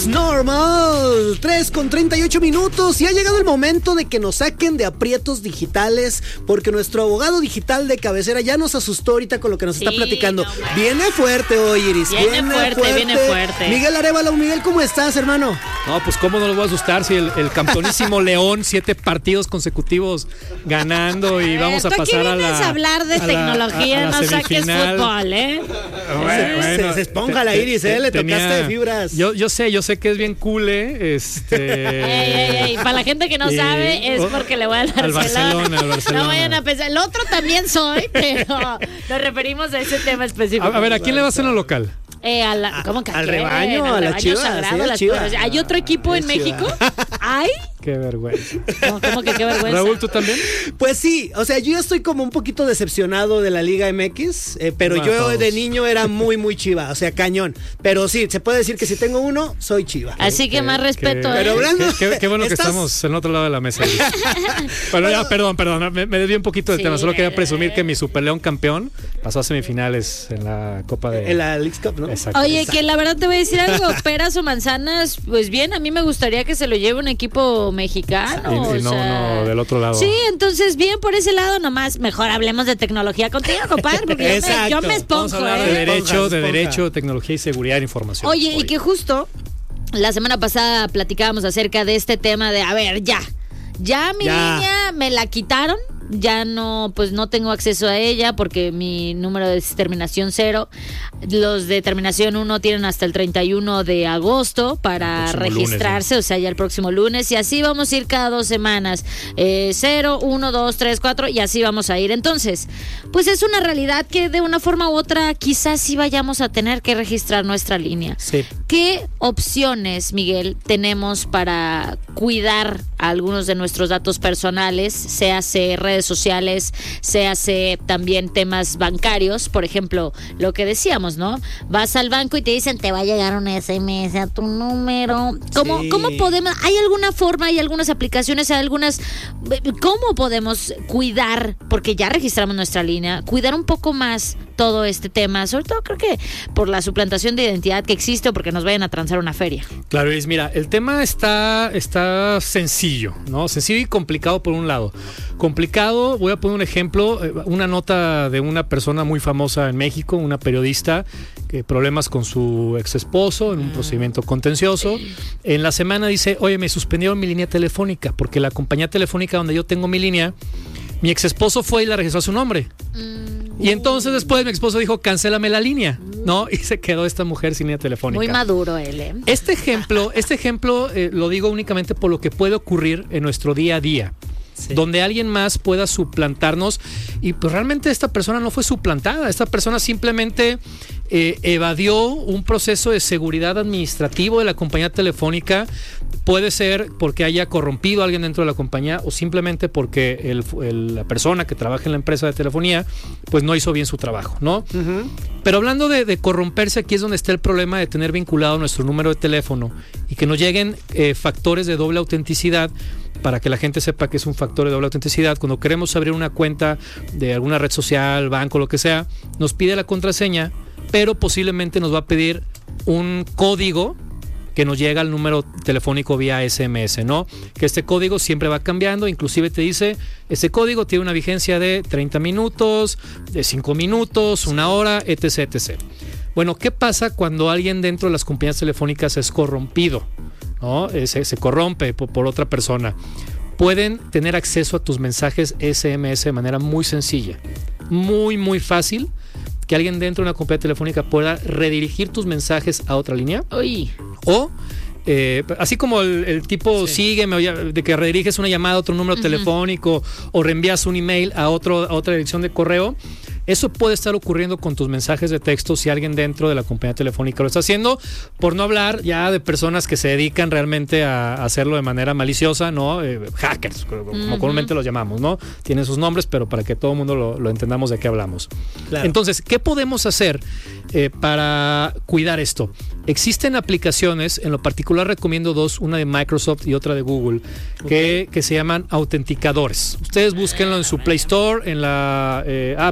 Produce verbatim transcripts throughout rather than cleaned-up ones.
Normal, tres con treinta y ocho minutos y ha llegado el momento de que nos saquen de aprietos digitales porque nuestro abogado digital de cabecera ya nos asustó ahorita con lo que nos sí, está platicando. No, viene fuerte hoy, Iris. Viene, viene fuerte, fuerte, viene fuerte. Miguel Arévalo, Miguel, ¿cómo estás, hermano? No, pues cómo no lo voy a asustar si el, el campeonísimo León, siete partidos consecutivos ganando y vamos a, a pasar a la... a hablar de a tecnología, la, a, a no saques fútbol, ¿eh? Bueno, bueno, se, se esponja la Iris, ¿eh? Le tenía, tocaste de fibras. Yo, yo sé, yo sé que es bien cool, ¿eh? Este... ey, ey, ey. Para la gente que no y, sabe, es porque le voy al Barcelona. Al Barcelona, al Barcelona. No vayan a pensar. El otro también soy, pero nos referimos a ese tema específico. A, a ver, ¿a quién le vas en lo local? Eh, a la, ¿Cómo que al rebaño, a, a la Chivas. Sagrado, sí, las, ¿hay otro equipo en México? ¿Hay? Qué vergüenza. No, ¿cómo que qué vergüenza? Raúl, ¿tú también? Pues sí, o sea, yo ya estoy como un poquito decepcionado de la Liga M X, eh, pero no, yo todos. de niño era muy, muy chiva, o sea, cañón. Pero sí, se puede decir que si tengo uno, soy chiva. Así que, que más respeto. Que, ¿eh? Pero hablando, qué, qué, qué bueno ¿estás? que estamos en otro lado de la mesa. Bueno, ya, perdón, perdón, me, me desvié un poquito del sí, tema. Solo quería presumir que mi Super León campeón pasó a semifinales en la Copa de... En la Leagues Cup, ¿no? Exacto. Oye, Exacto. que la verdad te voy a decir algo, peras o manzanas, pues bien, a mí me gustaría que se lo lleve un equipo mexicano. Y, y no, sea, no, del otro lado. Sí, entonces bien por ese lado nomás. Mejor hablemos de tecnología contigo, compadre, porque Exacto. yo me, yo me esponjo. Vamos a hablar ¿eh? de derecho, Esponja, de esponja. derecho, tecnología y seguridad de información. Oye, Hoy. y que justo la semana pasada platicábamos acerca de este tema de, a ver, ya, ya mi Ya. niña me la quitaron. Ya no, pues no tengo acceso a ella porque mi número de terminación cero. Los de terminación uno tienen hasta el treinta y uno de agosto para registrarse, lunes, ¿no? O sea, ya el próximo lunes. Y así vamos a ir cada dos semanas. Eh, cero, uno, dos, tres, cuatro y así vamos a ir. Entonces, pues es una realidad que de una forma u otra quizás sí vayamos a tener que registrar nuestra línea. Sí. ¿Qué opciones, Miguel, tenemos para cuidar a algunos de nuestros datos personales, sea redes sociales, sea también temas bancarios? Por ejemplo, lo que decíamos, ¿no? Vas al banco y te dicen, te va a llegar un ese eme ese a tu número. ¿Cómo, sí. ¿Cómo podemos? ¿Hay alguna forma, hay algunas aplicaciones, hay algunas... ¿Cómo podemos cuidar? Porque ya registramos nuestra línea, cuidar un poco más todo este tema, sobre todo creo que por la suplantación de identidad que existe o porque nos vayan a transar una feria. Claro, Luis, mira, el tema está, está sencillo, ¿no? Sencillo y complicado por un lado. Complicado, voy a poner un ejemplo, una nota de una persona muy famosa en México, una periodista, que problemas con su ex esposo en un procedimiento contencioso. En la semana dice, oye, me suspendieron mi línea telefónica porque la compañía telefónica donde yo tengo mi línea, mi ex esposo fue y la registró a su nombre. Mm. Y entonces después mi ex esposo dijo, cancélame la línea, ¿no? Y se quedó esta mujer sin línea telefónica. Muy maduro él, ¿eh? Este ejemplo, este ejemplo eh, lo digo únicamente por lo que puede ocurrir en nuestro día a día. Sí. Donde alguien más pueda suplantarnos y pues realmente esta persona no fue suplantada, esta persona simplemente eh, evadió un proceso de seguridad administrativo de la compañía telefónica. Puede ser porque haya corrompido a alguien dentro de la compañía o simplemente porque el, el, la persona que trabaja en la empresa de telefonía pues no hizo bien su trabajo, ¿no? Uh-huh. Pero hablando de, de corromperse, aquí es donde está el problema de tener vinculado nuestro número de teléfono y que nos lleguen eh, factores de doble autenticidad. Para que la gente sepa que es un factor de doble autenticidad, cuando queremos abrir una cuenta de alguna red social, banco, lo que sea, nos pide la contraseña, pero posiblemente nos va a pedir un código que nos llega al número telefónico vía ese eme ese, ¿no? Que este código siempre va cambiando, inclusive te dice, ese código tiene una vigencia de treinta minutos, de cinco minutos, una hora, etcétera, etcétera. Bueno, ¿qué pasa cuando alguien dentro de las compañías telefónicas es corrompido? ¿No? Se, se corrompe por, por otra persona. Pueden tener acceso a tus mensajes ese eme ese de manera muy sencilla, muy muy fácil, que alguien dentro de una compañía telefónica pueda redirigir tus mensajes a otra línea. Uy. O Eh, así como el, el tipo sí. sígueme, de que rediriges una llamada a otro número uh-huh. telefónico o reenvías un email a, otro, a otra dirección de correo, eso puede estar ocurriendo con tus mensajes de texto si alguien dentro de la compañía telefónica lo está haciendo, por no hablar ya de personas que se dedican realmente a hacerlo de manera maliciosa, ¿no? Eh, hackers, como uh-huh. comúnmente los llamamos, ¿no? Tienen sus nombres, pero para que todo el mundo lo, lo entendamos de qué hablamos. Claro. Entonces, ¿qué podemos hacer eh, para cuidar esto? Existen aplicaciones, en lo particular recomiendo dos, una de Microsoft y otra de Google, que, okay. que se llaman autenticadores. Ustedes búsquenlo en su Play Store, en la eh, App Store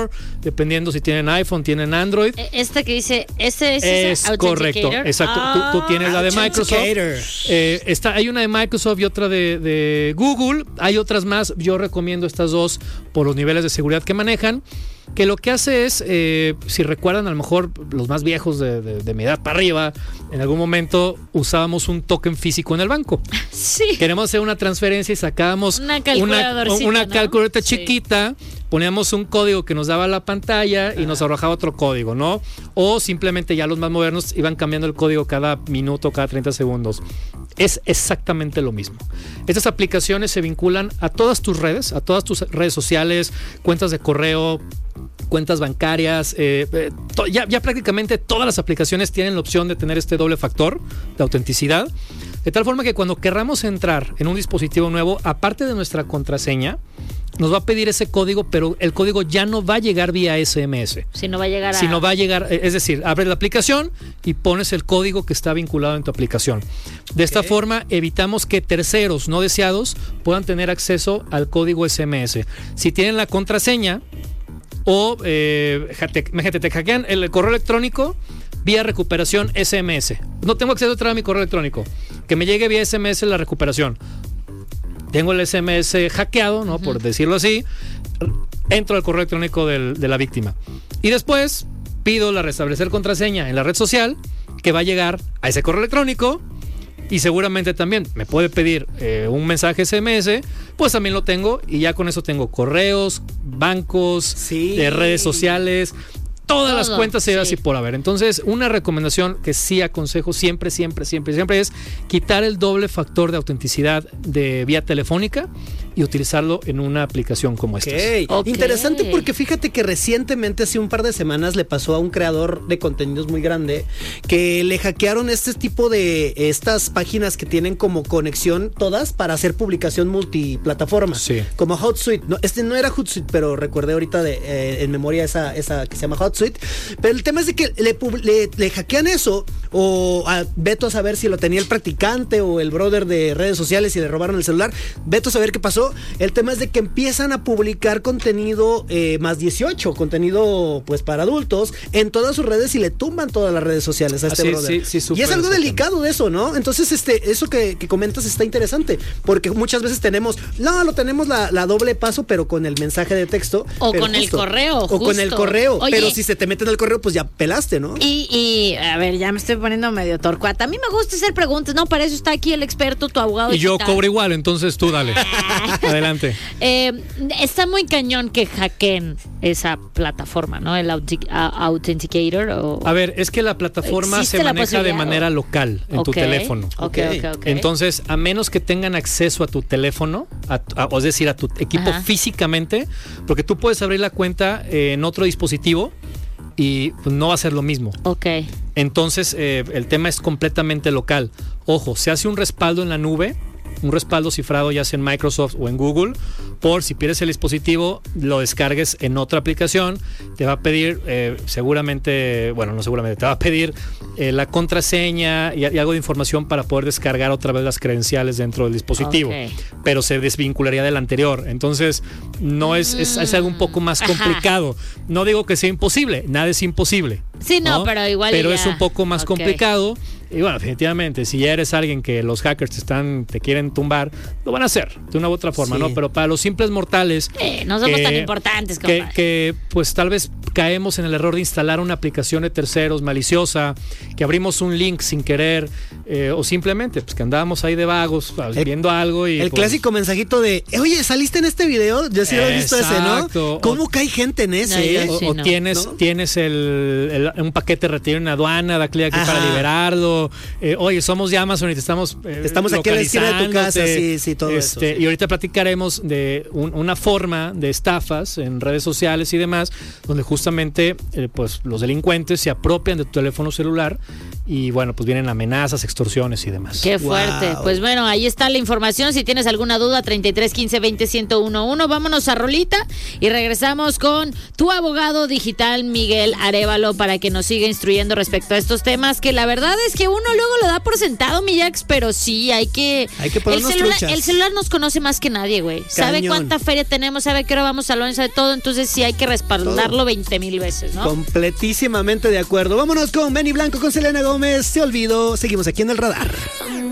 Store, dependiendo si tienen iPhone, tienen Android. Esta que dice, este es, es correcto, exacto. Ah, tú, tú tienes la de Microsoft. Eh, está, hay una de Microsoft y otra de, de Google. Hay otras más. Yo recomiendo estas dos por los niveles de seguridad que manejan. Que lo que hace es, eh, si recuerdan, a lo mejor los más viejos de, de, de mi edad para arriba, en algún momento usábamos un token físico en el banco. Sí. Queremos hacer una transferencia y sacábamos una calculadora, una, una ¿no? calculadora Sí. chiquita, poníamos un código que nos daba la pantalla y ah. nos arrojaba otro código, ¿no? O simplemente ya los más modernos iban cambiando el código cada minuto, cada treinta segundos. Es exactamente lo mismo. Estas aplicaciones se vinculan a todas tus redes, a todas tus redes sociales, cuentas de correo, cuentas bancarias, eh, eh, to, ya, ya prácticamente todas las aplicaciones tienen la opción de tener este doble factor de autenticidad, de tal forma que cuando querramos entrar en un dispositivo nuevo, aparte de nuestra contraseña, nos va a pedir ese código, pero el código ya no va a llegar vía ese eme ese. Si no va a llegar a... Si no va a llegar, es decir, abres la aplicación y pones el código que está vinculado en tu aplicación. De esta okay. forma, evitamos que terceros no deseados puedan tener acceso al código ese eme ese. Si tienen la contraseña o eh, te, te hackean el correo electrónico vía recuperación ese eme ese. No tengo acceso otra vez a mi correo electrónico. Que me llegue vía ese eme ese la recuperación. Tengo el ese eme ese hackeado, ¿no? Uh-huh. Por decirlo así. Entro al correo electrónico del, de la víctima. Y después pido la restablecer contraseña en la red social, que va a llegar a ese correo electrónico. Y seguramente también me puede pedir eh, un mensaje ese eme ese, pues también lo tengo. Y ya con eso tengo correos, bancos, sí. de redes sociales. Todas Todo, las cuentas se sí. así por haber. Entonces, una recomendación que sí aconsejo siempre, siempre, siempre, siempre es quitar el doble factor de autenticidad de vía telefónica y utilizarlo en una aplicación como okay. esta. Okay. Interesante, porque fíjate que recientemente, hace un par de semanas, le pasó a un creador de contenidos muy grande que le hackearon este tipo de estas páginas que tienen como conexión todas para hacer publicación multiplataforma. Sí. Como HotSuite. No, este no era HotSuite, pero recordé ahorita de, eh, en memoria esa, esa que se llama HotSuite. Pero el tema es de que le, le, le hackean eso, o a, veto a saber si lo tenía el practicante o el brother de redes sociales y le robaron el celular. Veto a saber qué pasó. El tema es de que empiezan a publicar contenido eh, más dieciocho, contenido pues para adultos, en todas sus redes y le tumban todas las redes sociales a este sí, brother. Sí, sí, y es algo delicado de eso, ¿no? Entonces, este, eso que, que comentas está interesante, porque muchas veces tenemos, no, lo tenemos la, la doble paso, pero con el mensaje de texto. O con justo, el correo. O justo. con el correo. Oye, pero si se te mete en el correo, pues ya pelaste, ¿no? Y, y, a ver, ya me estoy poniendo medio torcuata. A mí me gusta hacer preguntas, ¿no? Para eso está aquí el experto, tu abogado. Y digital. Yo cobro igual, entonces tú dale. Adelante. Eh, está muy cañón que hackeen esa plataforma, ¿no? El Auth- Authenticator. O... A ver, es que la plataforma se maneja de manera local en okay. tu teléfono. Okay, okay, okay. Entonces, a menos que tengan acceso a tu teléfono, a, a, o es decir, a tu equipo Ajá. físicamente, porque tú puedes abrir la cuenta eh, en otro dispositivo y pues, no va a ser lo mismo. Ok. Entonces, eh, el tema es completamente local. Ojo, se hace un respaldo en la nube, un respaldo cifrado ya sea en Microsoft o en Google, por si pierdes el dispositivo, lo descargues en otra aplicación, te va a pedir eh, seguramente, bueno, no seguramente, te va a pedir eh, la contraseña y, y algo de información para poder descargar otra vez las credenciales dentro del dispositivo, okay. pero se desvincularía del anterior. Entonces, no es, es, es algo un poco más complicado. Ajá. No digo que sea imposible, nada es imposible. Sí, no, ¿no? pero igual Pero ya... es un poco más okay. complicado. Y bueno, definitivamente, si ya eres alguien que los hackers te están, te quieren tumbar, lo van a hacer de una u otra forma, sí. ¿no? Pero para los simples mortales... Eh, no somos que, tan importantes, que, que pues tal vez caemos en el error de instalar una aplicación de terceros maliciosa, que abrimos un link sin querer, eh, o simplemente pues que andábamos ahí de vagos el, viendo algo y... El pues, clásico mensajito de, oye, ¿saliste en este video? Yo sí lo he visto ese, ¿no? ¿Cómo o, cae gente en ese? No, o, sí, o no. tienes, ¿no? tienes el, el, un paquete de retiro en aduana, da clic aquí para liberarlo. Eh, oye, somos de Amazon y te estamos eh, Estamos aquí en la esquina de tu casa, sí, sí, todo este, eso. Sí. Y ahorita platicaremos de un, una forma de estafas en redes sociales y demás, donde justamente eh, pues los delincuentes se apropian de tu teléfono celular y bueno, pues vienen amenazas, extorsiones y demás. Qué fuerte. Wow. Pues bueno, ahí está la información. Si tienes alguna duda, treinta y tres, quince, veinte, ciento uno. Vámonos a rolita y regresamos con tu abogado digital, Miguel Arévalo, para que nos siga instruyendo respecto a estos temas, que la verdad es que uno luego lo da por sentado, mi Jax, pero sí, hay que... Hay que ponernos el celular, truchas. El celular nos conoce más que nadie, güey. Sabe cuánta feria tenemos, sabe qué hora vamos al lunch, sabe todo, entonces sí hay que respaldarlo veinte mil veces, ¿no? Completísimamente de acuerdo. Vámonos con Benny Blanco, con Selena Gómez. Se olvidó. Seguimos aquí en El Radar.